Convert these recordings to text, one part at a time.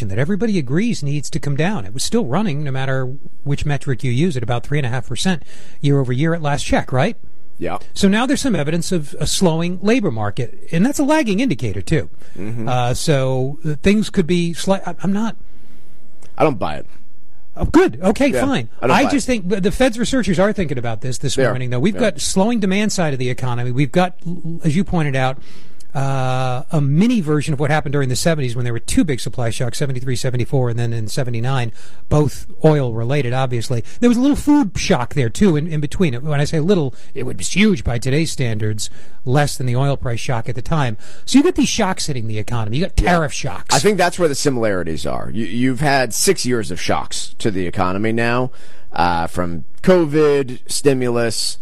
that everybody agrees needs to come down. It was still running, no matter which metric you use, at about 3.5% year over year at last check, right? Yeah. So now there's some evidence of a slowing labor market, and that's a lagging indicator too. So things could be I don't buy it. Oh, good. Okay, Yeah, fine. I just think the Fed's researchers are thinking about this morning, though. We've got slowing demand side of the economy. We've got, as you pointed out, a mini version of what happened during the 70s when there were two big supply shocks, 73, 74, and then in 79, both oil related, obviously. There was a little food shock there, too, in between. When I say little, it was huge by today's standards, less than the oil price shock at the time. So you got these shocks hitting the economy. You got tariff shocks. I think that's where the similarities are. You've had 6 years of shocks to the economy now, from COVID, stimulus,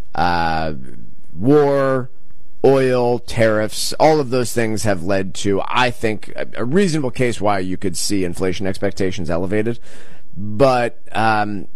war, oil, tariffs, all of those things have led to, I think, a reasonable case why you could see inflation expectations elevated. But I'm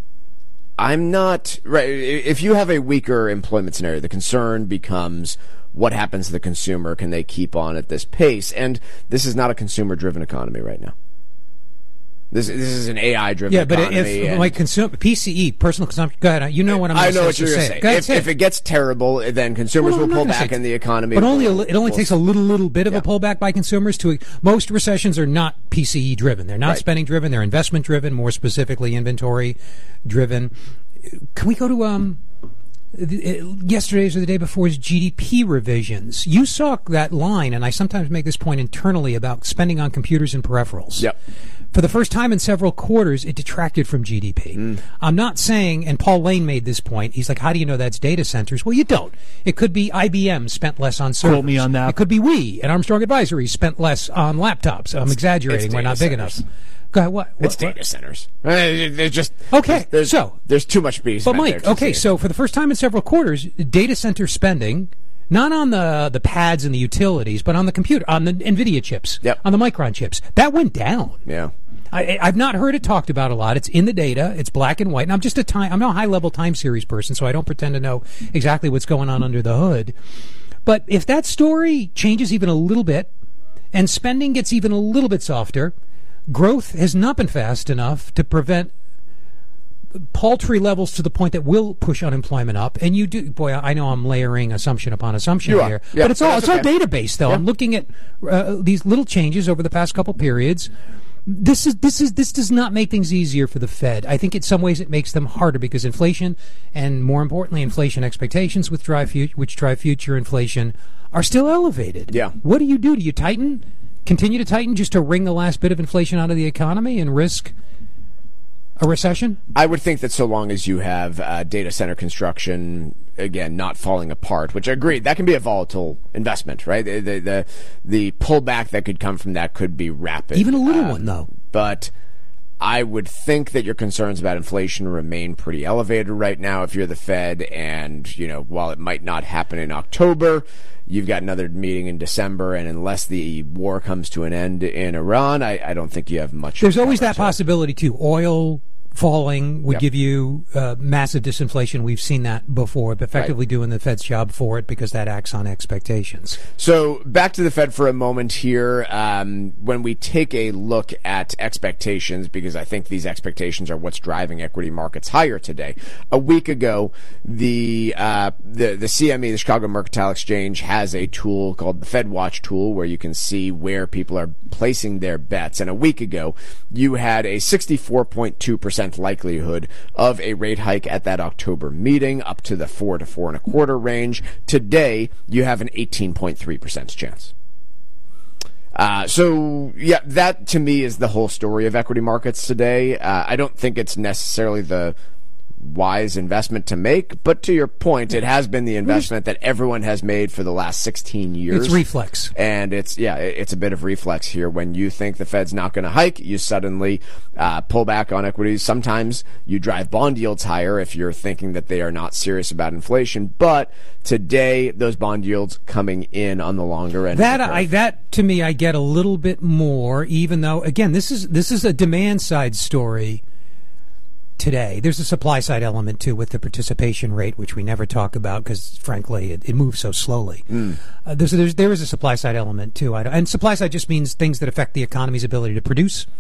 not right. If you have a weaker employment scenario, the concern becomes what happens to the consumer. Can they keep on at this pace? And this is not a consumer-driven economy right now. This is an AI-driven economy. Yeah, but if like PCE, personal consumption, go ahead. You know what I'm going to say. I know what you're going to say. If it gets terrible, then consumers will pull back in the economy. But it only takes a little bit of a pullback by consumers to. Most recessions are not PCE driven. They're not spending driven. They're investment driven. More specifically, inventory driven. Can we go to yesterday's or the day before's GDP revisions? You saw that line, and I sometimes make this point internally about spending on computers and peripherals. Yep. For the first time in several quarters, it detracted from GDP. I'm not saying, and Paul Lane made this point, he's like, how do you know that's data centers? Well, you don't. It could be IBM spent less on servers. Quote me on that. It could be we and Armstrong Advisory spent less on laptops. I'm exaggerating. We're not big enough. Go ahead. What? It's data centers. There's just okay. There's too much beef. But Mike, okay, so for the first time in several quarters, data center spending, not on the pads and the utilities, but on the computer, on the NVIDIA chips, on the Micron chips, that went down. Yeah. I've not heard it talked about a lot. It's in the data. It's black and white. And I'm not a high-level time series person, so I don't pretend to know exactly what's going on under the hood. But if that story changes even a little bit, and spending gets even a little bit softer, growth has not been fast enough to prevent paltry levels to the point that will push unemployment up. And you do, boy, I know I'm layering assumption upon assumption here, but it's all database though. I'm looking at these little changes over the past couple periods. This does not make things easier for the Fed. I think in some ways it makes them harder because inflation, and more importantly, inflation expectations, which drive future inflation, are still elevated. Yeah. What do? Do you tighten? Continue to tighten just to wring the last bit of inflation out of the economy and risk a recession? I would think that so long as you have data center construction, again, not falling apart, which I agree, that can be a volatile investment, right? The pullback that could come from that could be rapid. Even a little one, though. But I would think that your concerns about inflation remain pretty elevated right now if you're the Fed, and, while it might not happen in October, you've got another meeting in December, and unless the war comes to an end in Iran, I don't think you have much. There's always that possibility, too. Oil falling would give you massive disinflation. We've seen that before, but effectively doing the Fed's job for it because that acts on expectations. So back to the Fed for a moment here. When we take a look at expectations, because I think these expectations are what's driving equity markets higher today. A week ago, the CME, the Chicago Mercantile Exchange, has a tool called the Fed Watch tool where you can see where people are placing their bets. And a week ago, you had a 64.2% likelihood of a rate hike at that October meeting, up to the 4 to 4.25 range. Today, you have an 18.3% chance. That to me is the whole story of equity markets today. I don't think it's necessarily the wise investment to make, but to your point, it has been the investment that everyone has made for the last 16 years. It's reflex. And it's a bit of reflex here. When you think the Fed's not going to hike, you suddenly pull back on equities. Sometimes you drive bond yields higher if you're thinking that they are not serious about inflation. But today, those bond yields coming in on the longer end. That to me, I get a little bit more, even though, again, this is a demand side story. Today, there's a supply side element too with the participation rate, which we never talk about because, frankly, it moves so slowly. There is a supply side element too, and supply side just means things that affect the economy's ability to produce